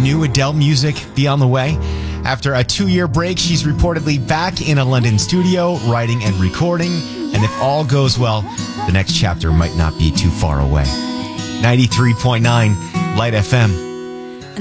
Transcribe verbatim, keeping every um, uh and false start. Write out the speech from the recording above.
new Adele music be on the way? After a two-year break, she's reportedly back in a London studio, writing and recording. And if all goes well, the next chapter might not be too far away. ninety-three point nine Light F M.